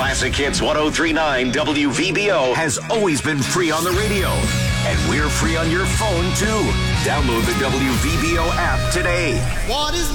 Classic Hits 1039 WVBO has always been free on the radio. And we're free on your phone, too. Download the WVBO app today. What is